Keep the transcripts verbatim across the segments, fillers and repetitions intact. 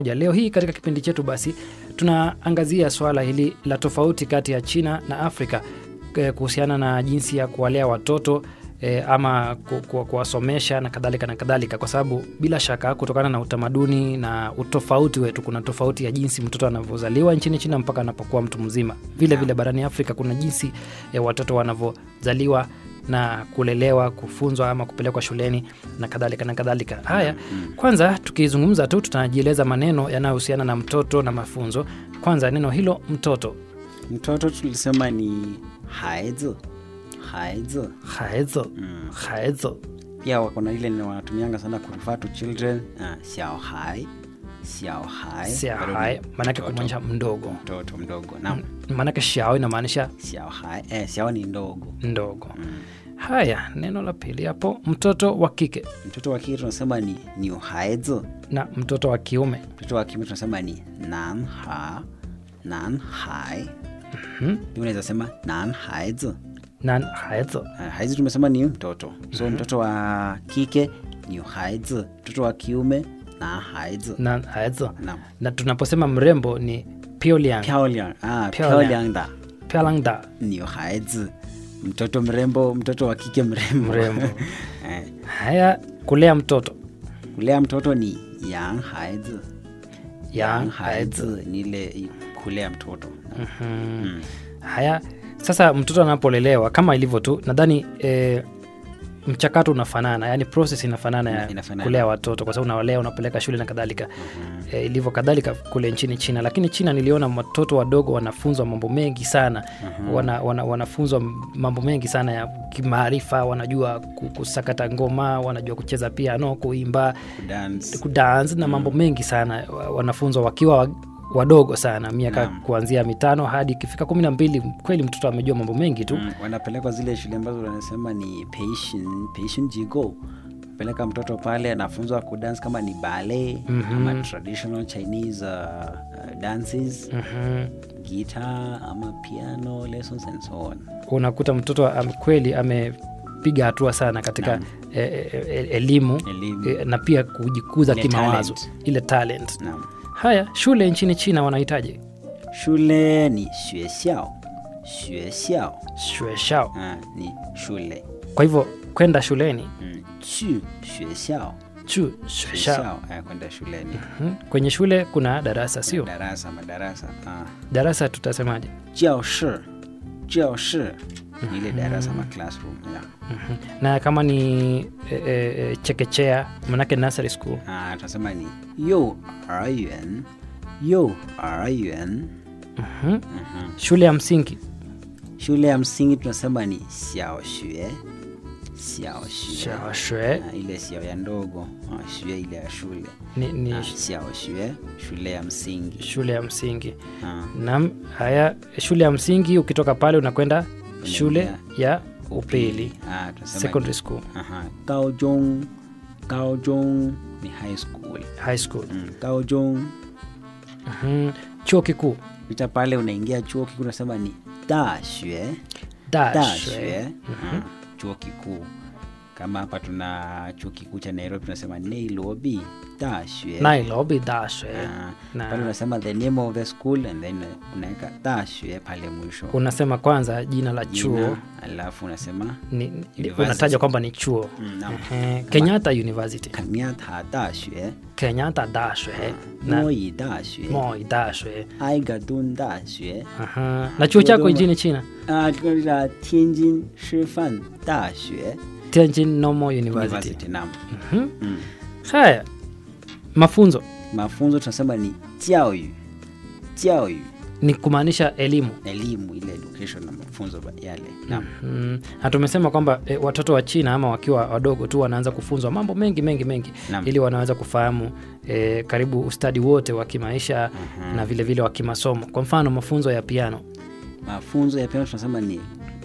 Leo hii katika kipindi chetu basi tunaangazia swala hili la tofauti kati ya China na Afrika kuhusiana na jinsi ya kuwalea watoto e, ama kuwasomesha ku, na kadhalika na kadhalika, kwa sababu bila shaka kutokana na utamaduni na utofauti wetu kuna tofauti ya jinsi mtoto anavyozaliwa nchini China mpaka anapokuwa mtu mzima. Vile vile barani Afrika kuna jinsi ya watoto wanavyozaliwa na kulelewa, kufunzwa ama kupelekwa shuleni na kadhalika na kadhalika. Haya, kwanza tukizungumza tu tutajieleza maneno yanayohusiana na mtoto na mafunzo. Kwanza neno hilo mtoto. Mtoto tulisema ni haizi. Haizi. Haizi. Mm. Haizi. Pia wako na ile ni wanatumianga sana ku refer to children, uh, xiao hai. Xiao hai. Xiao hai maana kumaanisha mdogo. Mtoto mdogo. Naam. Maana xiao inamaanisha xiao hai. Eh, xiao ni ndogo. Ndogo. Mm. Haya, neno la pili hapo mtoto wa kike. Mtoto wa kike tunasema ni ni haizi. Na mtoto wa kiume. Mtoto wa kiume tunasema ni nan ha. Nan hai. Mhm. Unaweza sema nan haizi. Nan haizi. Uh, haizi tumesema ni mtoto. So mm-hmm. mtoto wa kike ni haizi, mtoto wa kiume na haizi. Nan haizi. Na, na tunaposema mrembo ni pioliang. Pioliang. Ah, pioliang da. Pioliang da ni haizi. Mtoto mrembo, mtoto wa kike mrembo. Mrembo. eh. Haya, kulea mtoto. Kulea mtoto ni yang haizi. Yang haizi ni ile kulea mtoto. Mm-hmm. Mm. Haya, sasa mtoto anapolelewa kama ilivyo tu, nadhani e, mchakato unafanana, yani process inafanana ya inafanana. Kulea watoto kwa sababu unawalea, unapeleka shule na kadhalika. Mm-hmm. E, ilivyo kadhalika kule nchini China, lakini China niliona watoto wadogo wanafunzwa mambo mengi sana. Mm-hmm. Wana, wana, wanafunzwa mambo mengi sana ya kimaarifa, wanajua kusakata ngoma, wanajua kucheza piano, kuimba, kudance, kudance na mambo mengi sana wanafunzwa wakiwa wadogo sana, miaka kuanzia mitano hadi kifika kumi na mbili. Kweli mtoto amejua mambo mengi tu. Mm, wanapelekwa zile shule ambazo wanasema ni Peishin, Peishin Jigo. Peleka mtoto pale anafunzwa kudance kama ni ballet, mm-hmm. ama traditional Chinese uh, uh, dances, mm-hmm. guitar ama piano lessons and so on. Unakuta mtoto am, kweli amepiga hatua sana katika e, e, elimu, elimu. E, na pia kujikuza ile kimawazo, talent. Ile talent. Naam. Haya, shule nchini China wanahitaji? Shule ni xuexiao. Xuexiao. Xuexiao. Ah, ni shule. Kwa hivyo kwenda shuleni. Mm. Chu xuexiao. Chu xuexiao. Eh, kwenda shuleni. Mm-hmm. Kwenye shule kuna darasa, sio? Darasa, madarasa. Ah. Darasa tutasemaje? Jiaoshi. Jiaoshi. Ni ile darasa ma classroom. Yeah. Mm-hmm. Na kama ni e, e, chekechea, manake nursery school. Ah, tunasema ni you er yuan. You er yuan. Mhm. Mm-hmm. Shule ya msingi. Shule ya msingi tunasema ni xiaoxue. Xiaoxue. Xiaoxue. Ah, ile xiao ya ndogo, ah, shule ile ya shule. Ni ni ah, xiaoxue, shule ya msingi. Shule ya msingi. Ah. Naam, haya shule ya msingi ukitoka pale unakwenda shule ya, ya upili. Ah, tunasema secondary school. Aha. Gaozhong. Gaozhong ni high school. High school. Mm, Gaozhong. Mhm. Chuo kikuu. Pita pale unaingia chuo kikuu unasema ni dashue. Dashue. Mhm. Chuo kikuu. Kama hapa tuna chuo kikuu cha Nairobi tunasema Nairobi Dashue. Nairobi Dashue. Na pale unasema the name of the school and then unaweka Dashue pale mwisho. Unasema kwanza jina la chuo, jina, alafu unasema ni, unataja kwamba ni chuo. Mm, no. uh-huh. Kenyatta University. Kenyatta Dashue. Kenyatta Dashue. Moi Dashue. Moi Dashue. Aigadun Dashue. Aha. Na chuo chako nchini China? Ah, tunaita Tianjin Shifan Dashue. Tianjin Normal University. University, naam. Mhm. Mm. Haya. Mafunzo. Mafunzo tunasema ni jiaoyu. Jiaoyu ni kumaanisha elimu. Elimu ile education na mafunzo yale. Naam. Mm. Na tumesema kwamba e, watoto wa China ama wakiwa wadogo tu wanaanza kufunzwa mambo mengi mengi mengi. Naam. Ili wanaweza kufahamu e, karibu ustadi wote wa kimaisha, uh-huh. na vile vile wa kimasomo. Kwa mfano mafunzo ya piano. Mafunzo ya piano tunasema ni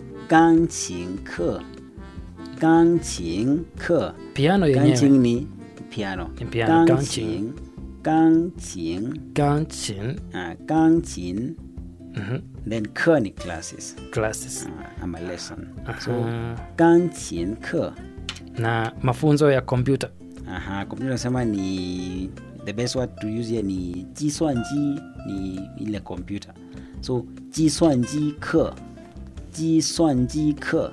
gangqin ke. Gangqin ke. Piano yenyewe. Gangqin ni piano. Ni piano. Gangqin. Gangqin. Gangqin. Ah, gangqin. Mhm. Then ke ni classes. Classes. Uh, ama lesson. Uh-huh. So gangqin ke. Na mafunzo ya kompyuta. Aha, kompyuta nasema ni the best word to use here ni 计算机 ni ile computer. So 计算机课 计算机课